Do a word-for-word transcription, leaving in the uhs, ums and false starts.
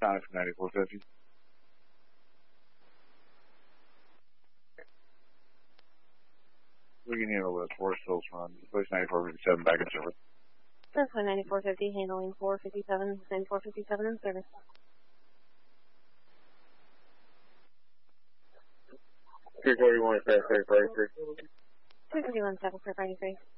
Time for ninety-four fifty. We can handle this. Forest Hills run. Place ninety-four fifty-seven back in service. That's one ninety-four fifty, handling four fifty-seven, ninety-four fifty-seven in service. three forty-one, fast, thirty-three. three forty-one, seven, four ninety-three.